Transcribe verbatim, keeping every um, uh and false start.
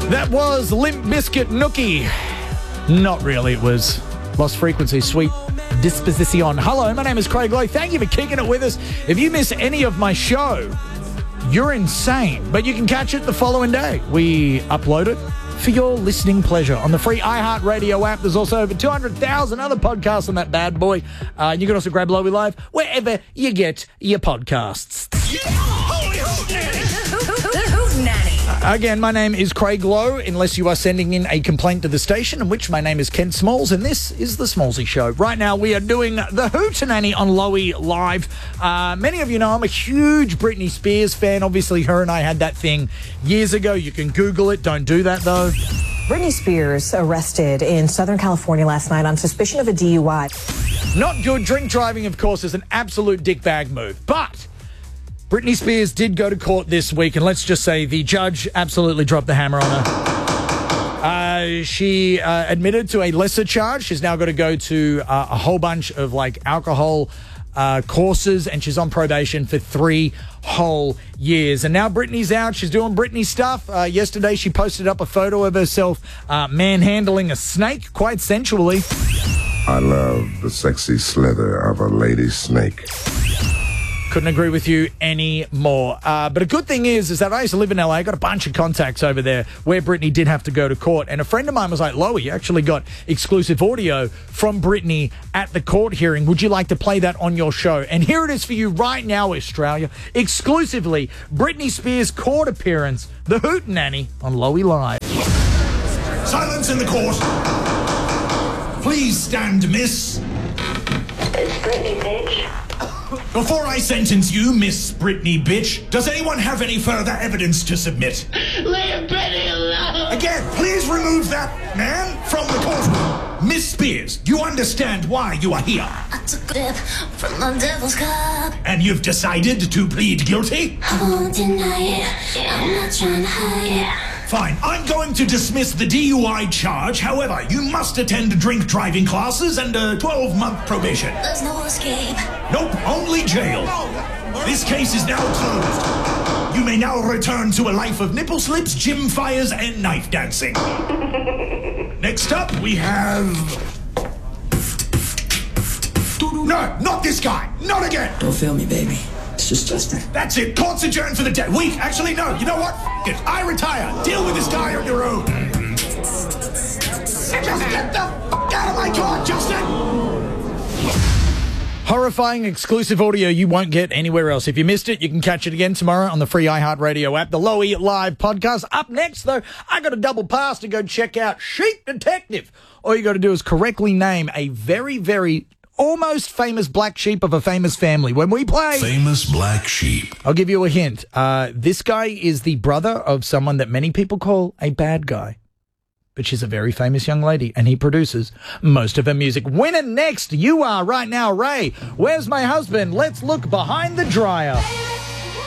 That was Limp Bizkit Nookie. Not really, it was Lost Frequency, Sweet Disposition. Hello, my name is Craig Lowe. Thank you for kicking it with us. If you miss any of my show, you're insane. But you can catch it the following day. We upload it for your listening pleasure on the free iHeartRadio app. There's also over two hundred thousand other podcasts on that bad boy. Uh, you can also grab Lowy Live wherever you get your podcasts. Yeah! Holy hoot nanny! The Hoot Nanny. Again, my name is Craig Lowe, unless you are sending in a complaint to the station, in which my name is Ken Smalls, and this is The Smallsy Show. Right now, we are doing The Hootenanny on Lowy Live. Uh, many of you know I'm a huge Britney Spears fan. Obviously, her and I had that thing years ago. You can Google it. Don't do that, though. Britney Spears arrested in Southern California last night on suspicion of a D U I. Not good. Drink driving, of course, is an absolute dickbag move, but Britney Spears did go to court this week, and let's just say the judge absolutely dropped the hammer on her. Uh, she uh, admitted to a lesser charge. She's now got to go to uh, a whole bunch of, like, alcohol uh, courses, and she's on probation for three whole years. And now Britney's out. She's doing Britney stuff. Uh, yesterday, she posted up a photo of herself uh, manhandling a snake quite sensually. I love the sexy slither of a lady snake. Couldn't agree with you any more. Uh, but a good thing is, is that I used to live in L A. I got a bunch of contacts over there where Britney did have to go to court. And a friend of mine was like, Lowy, you actually got exclusive audio from Britney at the court hearing. Would you like to play that on your show? And here it is for you right now, Australia. Exclusively, Britney Spears' court appearance, The Hootenanny on Lowy Live. Silence in the court. Please stand, miss. It's Britney, bitch. Before I sentence you, Miss Britney bitch, does anyone have any further evidence to submit? Leave Britney alone. Again, please remove that man from the courtroom. Miss Spears, do you understand why you are here? I took a dip from the devil's cup. And you've decided to plead guilty? I won't deny it. I'm not trying to hide it. Fine, I'm going to dismiss the D U I charge. However, you must attend drink driving classes and a twelve-month probation. There's no escape. Nope, only jail. This case is now closed. You may now return to a life of nipple slips, gym fires, and knife dancing. Next up, we have... No, not this guy. Not again. Don't feel me, baby. It's just Justin. That's it. Court's adjourned for the day. Week. Actually, no. You know what? F it. I retire. Deal with this guy on your own. Just get the fuck out of my car, Justin! Horrifying exclusive audio you won't get anywhere else. If you missed it, you can catch it again tomorrow on the free iHeartRadio app, the Lowy Live podcast. Up next, though, I got a double pass to go check out Sheep Detective. All you got to do is correctly name a very, very almost famous black sheep of a famous family. When we play Famous Black Sheep. I'll give you a hint. Uh, this guy is the brother of someone that many people call a bad guy. But she's a very famous young lady, and he produces most of her music. Winner next, you are right now, Ray. Where's my husband? Let's look behind the dryer.